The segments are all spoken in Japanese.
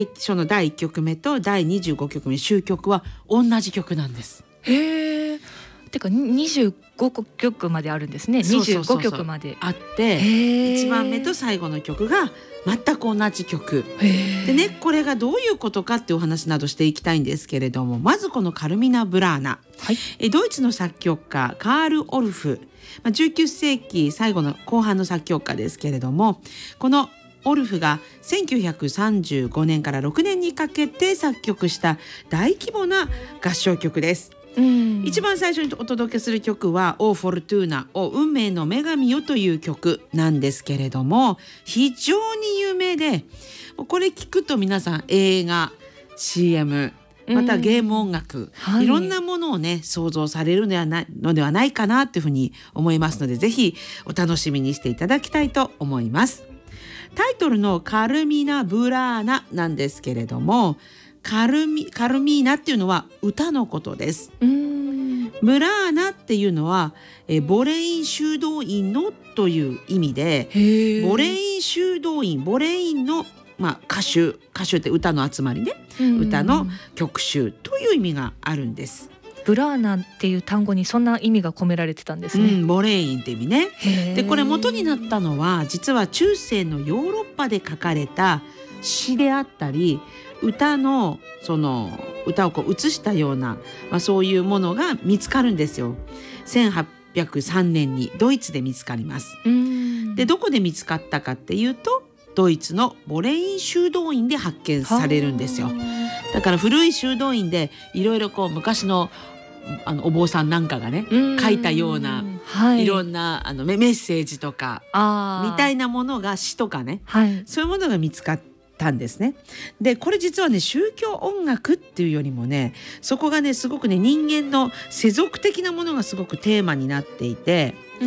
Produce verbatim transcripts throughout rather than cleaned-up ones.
書のだいいっきょくめとだいにじゅうごきょくめ終曲は同じ曲なんです。 へえ。てかにじゅうごきょくまであるんですね。 そうそうそうそうにじゅうごきょくまであって、いちばんめと最後の曲が全く同じ曲でね、これがどういうことかっていうお話などしていきたいんですけれども、まずこのカルミナ・ブラーナ、はい、えドイツの作曲家カール・オルフ、まあ、じゅうきゅうせいき最後の後半の作曲家ですけれども、このオルフがせんきゅうひゃくさんじゅうごねんからろくねんにかけて作曲した大規模な合唱曲です。うん、一番最初にお届けする曲はオー・フォルトゥーナ、お運命の女神よという曲なんですけれども、非常に有名で、これ聞くと皆さん映画 シーエム またゲーム音楽、うんはい、いろんなものをね想像されるのではないのではないかなというふうに思いますので、ぜひお楽しみにしていただきたいと思います。タイトルのカルミナ・ブラーナなんですけれども、カルミ、カルミーナっていうのは歌のことです。うーんブラーナっていうのはえボレイン修道院のという意味で、ボレイン修道院、ボレインの、まあ、歌手歌手って歌の集まりね、歌の曲集という意味があるんです。 ブラーナっていう単語にそんな意味が込められてたんですね。うん、 ボレインって意味ね。でこれ元になったのは実は中世のヨーロッパで書かれた詩であったり、歌のその歌をこう写したような、まあ、そういうものが見つかるんですよ。せんはっぴゃくさんねんにドイツで見つかります。うんでどこで見つかったかっていうと、ドイツのボレイン修道院で発見されるんですよ。だから古い修道院でいろいろこう昔のあのお坊さんなんかがね書いたような、はい、いろんなあのメッセージとかみたいなものが詩とかね、はい、そういうものが見つかったんですね。でこれ実はね宗教音楽っていうよりもね、そこがねすごくね人間の世俗的なものがすごくテーマになっていて、うん、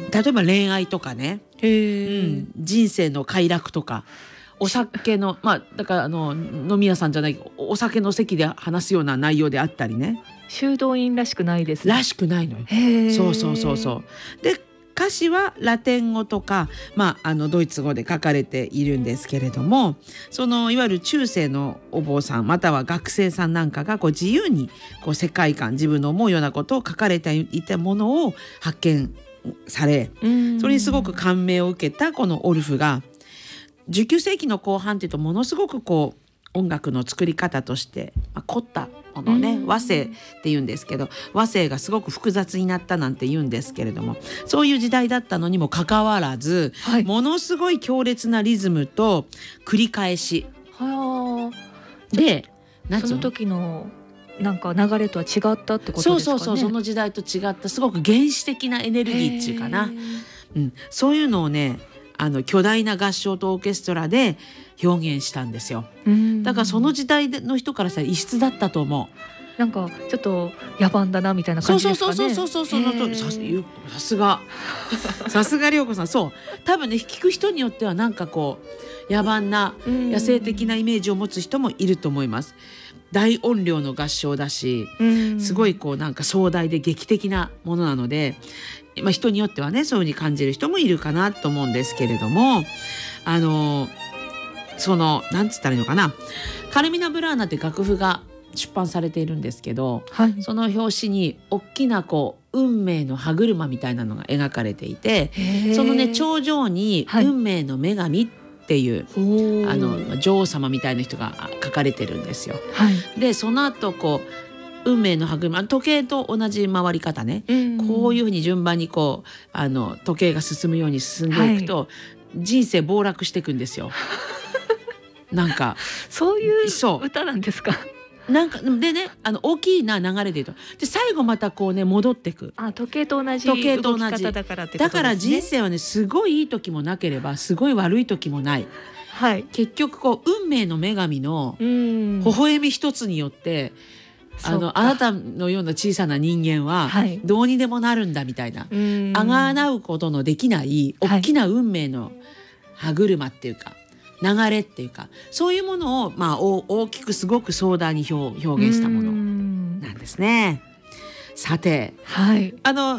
例えば恋愛とかね、へ、うん、人生の快楽とか、お酒のまあだからあの飲み屋さんじゃないお酒の席で話すような内容であったりね。 修道院らしくないですね。 らしくないのよ。そうそうそうそう。で歌詞はラテン語とか、まあ、あのドイツ語で書かれているんですけれども、そのいわゆる中世のお坊さんまたは学生さんなんかがこう自由にこう世界観、自分の思うようなことを書かれていたものを発見され、それにすごく感銘を受けたこのオルフがじゅうきゅうせいきの後半っていうとものすごくこう音楽の作り方として、まあ、凝ったものね、和声っていうんですけど、和声がすごく複雑になったなんて言うんですけれども、そういう時代だったのにもかかわらず、はい、ものすごい強烈なリズムと繰り返し、はでその時のなんか流れとは違ったってことですかね。 そうそうそう、その時代と違ったすごく原始的なエネルギーっていうかな、うん、そういうのをねあの巨大な合唱とオーケストラで表現したんですよ。だからその時代の人からしたら異質だったと思う。 なんかちょっと野蛮だなみたいな感じですかね。 そうそうそうそうそうそう、さすがさすが涼子さん。そう多分ね聞く人によってはなんかこう野蛮な野生的なイメージを持つ人もいると思います。大音量の合唱だし、すごいこうなんか壮大で劇的なものなので、まあ、人によってはねそういう風に感じる人もいるかなと思うんですけれども、あのそのなんつったらいいのかな、カルミナ・ブラーナって楽譜が出版されているんですけど、はい、その表紙に大きなこう運命の歯車みたいなのが描かれていて、そのね頂上に運命の女神っていう、はい、あの女王様みたいな人が書かれてるんですよ。はい、でその後こう運命の歯車、時計と同じ回り方ね、うん、こういうふうに順番にこうあの時計が進むように進んでいくと、はい、人生暴落していくんですよ。なんかそういう歌なんですか。 なんかでね、あの大きな流れで言うと、で最後またこうね戻ってく。 あ、時計と同じ動き方だからってことですね。 だから人生はねすごいいい時もなければすごい悪い時もない。はい。結局こう運命の女神の微笑み一つによって、あのあなたのような小さな人間はどうにでもなるんだみたいな、あがなうことのできない大きな運命の歯車っていうか。流れっていうかそういうものを、まあ、大きくすごく壮大に表、表現したものなんですね。さて、はい、あの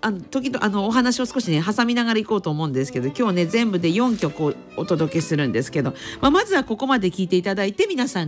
あの時々あのお話を少しね挟みながらいこうと思うんですけど、今日ね全部でよんきょくをお届けするんですけど、まあ、まずはここまで聞いていただいて皆さん